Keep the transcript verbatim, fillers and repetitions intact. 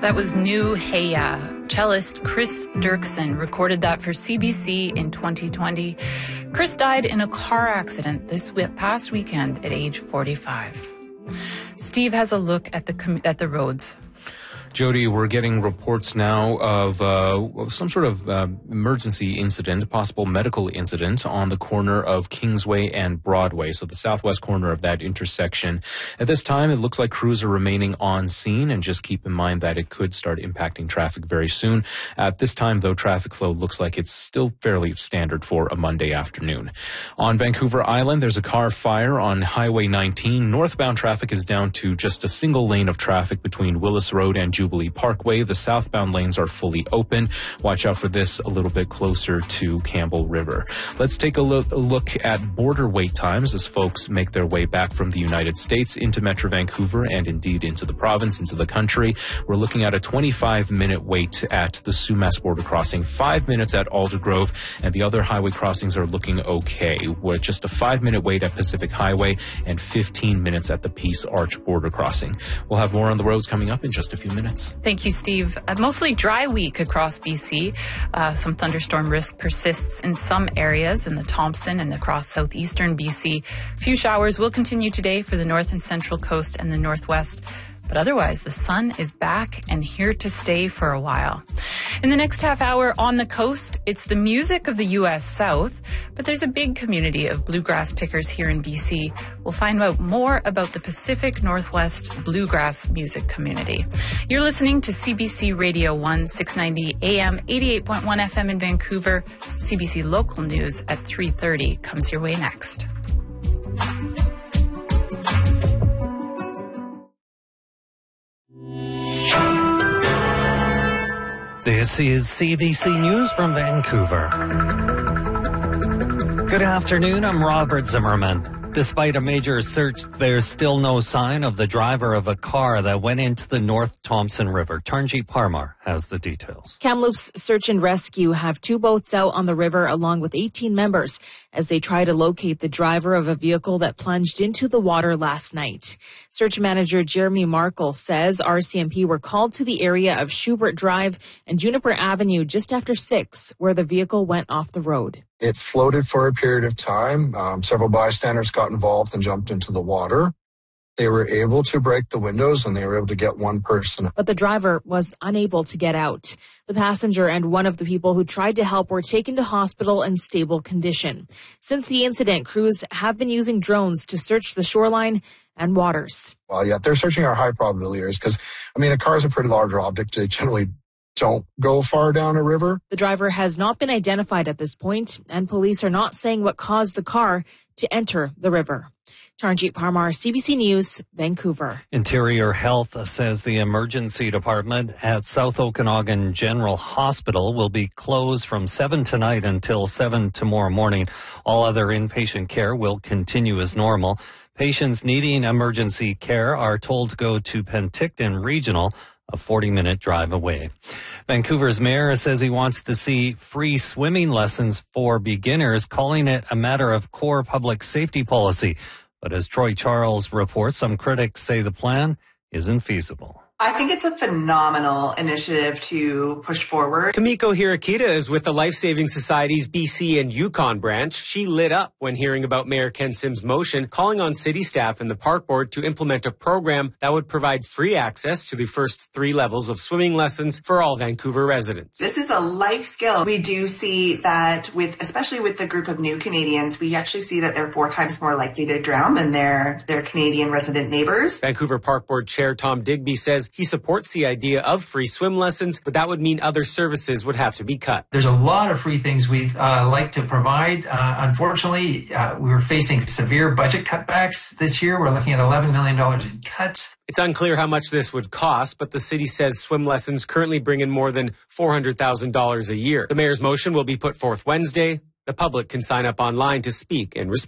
That was New Heya. Cellist Chris Dirksen recorded that for C B C in twenty twenty. Chris died in a car accident this past weekend at age forty-five. Steve has a look at the at the roads. Jody, we're getting reports now of uh, some sort of uh, emergency incident, possible medical incident on the corner of Kingsway and Broadway, so the southwest corner of that intersection. At this time, it looks like crews are remaining on scene, and just keep in mind that it could start impacting traffic very soon. At this time, though, traffic flow looks like it's still fairly standard for a Monday afternoon. On Vancouver Island, there's a car fire on Highway nineteen. Northbound traffic is down to just a single lane of traffic between Willis Road and Jubilee Parkway. The southbound lanes are fully open. Watch out for this a little bit closer to Campbell River. Let's take a look, a look at border wait times as folks make their way back from the United States into Metro Vancouver and indeed into the province, into the country. We're looking at a twenty-five minute wait at the Sumas border crossing, five minutes at Aldergrove, and the other highway crossings are looking okay. With just a five minute wait at Pacific Highway and fifteen minutes at the Peace Arch border crossing. We'll have more on the roads coming up in just a few minutes. Thank you, Steve. A mostly dry week across B C. Uh, some thunderstorm risk persists in some areas in the Thompson and across southeastern B C. A few showers will continue today for the north and central coast and the northwest. But otherwise, the sun is back and here to stay for a while. In the next half hour on the coast, it's the music of the U S South, but there's a big community of bluegrass pickers here in B C. We'll find out more about the Pacific Northwest bluegrass music community. You're listening to C B C Radio one, six ninety A M, eighty-eight point one F M in Vancouver. C B C Local News at three thirty comes your way next. This is C B C News from Vancouver. Good afternoon, I'm Robert Zimmerman. Despite a major search, there's still no sign of the driver of a car that went into the North Thompson River. Tarnjeet Parmar has the details. Kamloops Search and Rescue have two boats out on the river along with eighteen members as they try to locate the driver of a vehicle that plunged into the water last night. Search manager Jeremy Markle says R C M P were called to the area of Schubert Drive and Juniper Avenue just after six, where the vehicle went off the road. It floated for a period of time. Um, several bystanders got involved and jumped into the water. They were able to break the windows and they were able to get one person. But the driver was unable to get out. The passenger and one of the people who tried to help were taken to hospital in stable condition. Since the incident, crews have been using drones to search the shoreline and waters. Well, yeah, they're searching our high probability areas because, I mean, a car is a pretty large object. They generally don't go far down a river. The driver has not been identified at this point, and police are not saying what caused the car to enter the river. Tarnjeet Parmar, C B C News, Vancouver. Interior Health says the emergency department at South Okanagan General Hospital will be closed from seven tonight until seven tomorrow morning. All other inpatient care will continue as normal. Patients needing emergency care are told to go to Penticton Regional, a forty minute drive away. Vancouver's mayor says he wants to see free swimming lessons for beginners, calling it a matter of core public safety policy. But as Troy Charles reports, some critics say the plan isn't feasible. I think it's a phenomenal initiative to push forward. Kamiko Hirakita is with the Life Saving Society's B C and Yukon branch. She lit up when hearing about Mayor Ken Sims' motion, calling on city staff and the park board to implement a program that would provide free access to the first three levels of swimming lessons for all Vancouver residents. This is a life skill. We do see that with, especially with the group of new Canadians, we actually see that they're four times more likely to drown than their, their Canadian resident neighbors. Vancouver Park Board Chair Tom Digby says he supports the idea of free swim lessons, but that would mean other services would have to be cut. There's a lot of free things we'd uh, like to provide. Uh, unfortunately, uh, we were facing severe budget cutbacks this year. We're looking at eleven million dollars in cuts. It's unclear how much this would cost, but the city says swim lessons currently bring in more than four hundred thousand dollars a year. The mayor's motion will be put forth Wednesday. The public can sign up online to speak and respond.